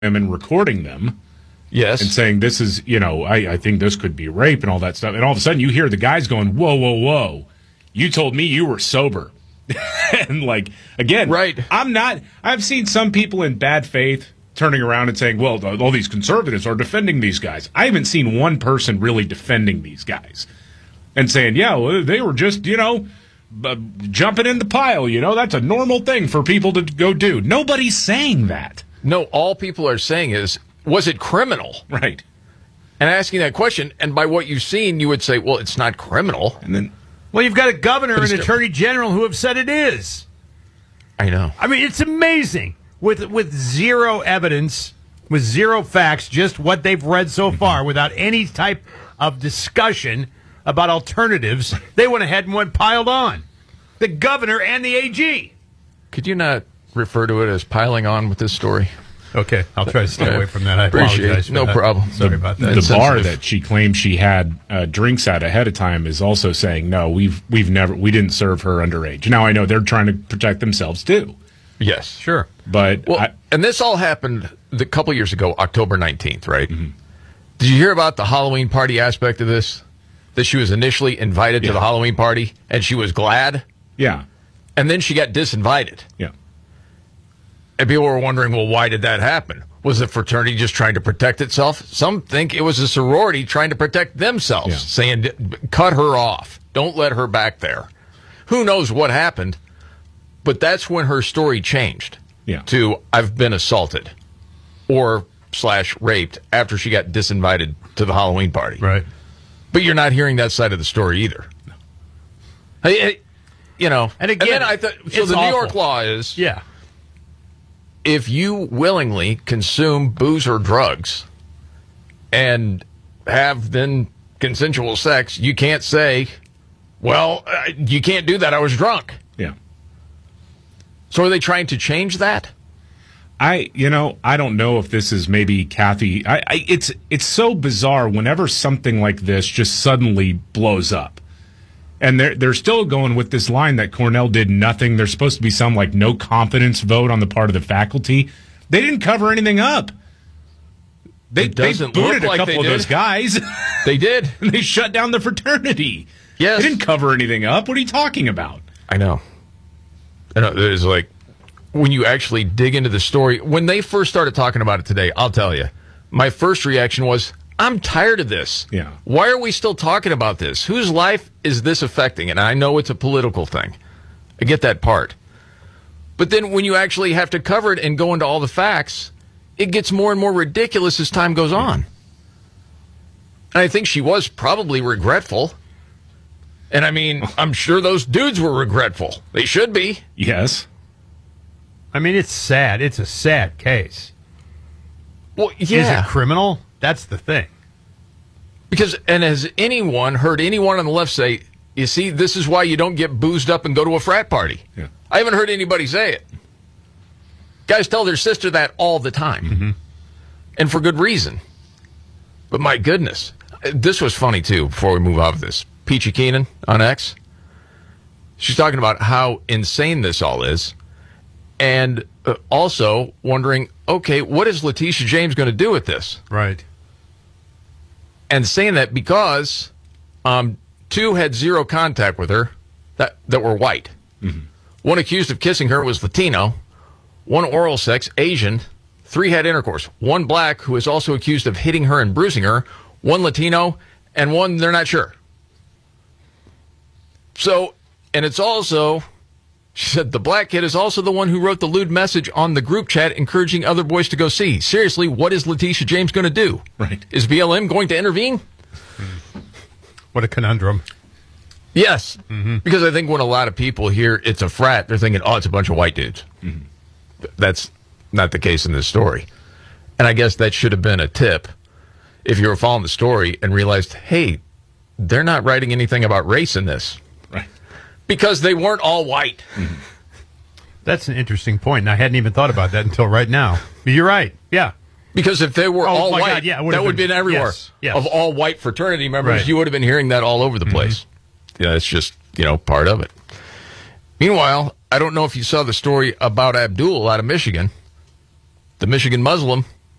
them and recording them. Yes. And saying this is, I think this could be rape and all that stuff. And all of a sudden you hear the guys going, whoa, whoa, whoa. You told me you were sober. And again, right. I've seen some people in bad faith turning around and saying, well, all these conservatives are defending these guys. I haven't seen one person really defending these guys and saying, yeah, well, they were just, jumping in the pile. That's a normal thing for people to go do. Nobody's saying that. No, all people are saying is, was it criminal? Right. And asking that question, and by what you've seen, you would say, well, it's not criminal. And then, well, you've got a governor and attorney general who have said it is. I know. I mean, it's amazing. With zero evidence, with zero facts, just what they've read so far, without any type of discussion about alternatives, they went ahead and piled on. The governor and the AG. Could you not refer to it as piling on with this story? Okay, I'll try to stay away from that. I appreciate apologize. No problem. Sorry about that. The bar that she claimed she had drinks at ahead of time is also saying no. We didn't serve her underage. Now I know they're trying to protect themselves too. Yes, sure. But and this all happened a couple years ago, October 19th, right? Mm-hmm. Did you hear about the Halloween party aspect of this? That she was initially invited to the Halloween party and she was glad. Yeah, and then she got disinvited. Yeah. And people were wondering, well, why did that happen? Was the fraternity just trying to protect itself? Some think it was a sorority trying to protect themselves, saying, cut her off. Don't let her back there. Who knows what happened? But that's when her story changed to, I've been assaulted or / raped after she got disinvited to the Halloween party. Right. But you're not hearing that side of the story either. Hey, and again, I thought, so the New York law is... Yeah. If you willingly consume booze or drugs and have then consensual sex, you can't say, well, you can't do that. I was drunk. Yeah. So are they trying to change that? I don't know if this is maybe Kathy. It's so bizarre whenever something like this just suddenly blows up. And they're still going with this line that Cornell did nothing. There's supposed to be some no confidence vote on the part of the faculty. They didn't cover anything up. They booted a couple of those guys. They did. And they shut down the fraternity. Yes. They didn't cover anything up. What are you talking about? I know. There's when you actually dig into the story, when they first started talking about it today, I'll tell you, my first reaction was, I'm tired of this. Yeah. Why are we still talking about this? Whose life is this affecting? And I know it's a political thing. I get that part. But then when you actually have to cover it and go into all the facts, it gets more and more ridiculous as time goes on. And I think she was probably regretful. And I mean, I'm sure those dudes were regretful. They should be. Yes. I mean, it's sad. It's a sad case. Well, yeah. Is it criminal? That's the thing. Because, and has anyone heard anyone on the left say, you see, this is why you don't get boozed up and go to a frat party? Yeah. I haven't heard anybody say it. Guys tell their sister that all the time. Mm-hmm. And for good reason. But my goodness. This was funny, too, before we move off of this. Peachy Keenan on X. She's talking about how insane this all is. And also wondering, okay, what is Letitia James going to do with this? Right. And saying that because two had zero contact with her that were white. Mm-hmm. One accused of kissing her was Latino. One oral sex, Asian. 3 had intercourse. 1 black, who is also accused of hitting her and bruising her. 1 Latino, and 1 they're not sure. So, and it's also... She said the black kid is also the one who wrote the lewd message on the group chat encouraging other boys to go see. Seriously, what is Letitia James going to do? Right. Is BLM going to intervene? What a conundrum. Yes. Mm-hmm. Because I think when a lot of people hear it's a frat, they're thinking, oh, it's a bunch of white dudes. Mm-hmm. That's not the case in this story. And I guess that should have been a tip if you were following the story and realized, hey, they're not writing anything about race in this. Right. Because they weren't all white. Mm-hmm. That's an interesting point, and I hadn't even thought about that until right now. But you're right, yeah. Because if they were all white, God, yeah, that would have been everywhere. Yes. Of all white fraternity members, right. You would have been hearing that all over the place. Yeah, it's just, part of it. Meanwhile, I don't know if you saw the story about Abdul out of Michigan, the Michigan Muslim